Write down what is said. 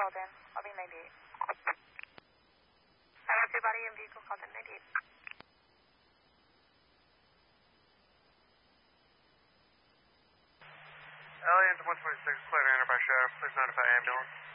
called in. I'll be 98. I have two body and vehicle called in 98. Alliance 126, clear to enter by sheriff. Please notify ambulance.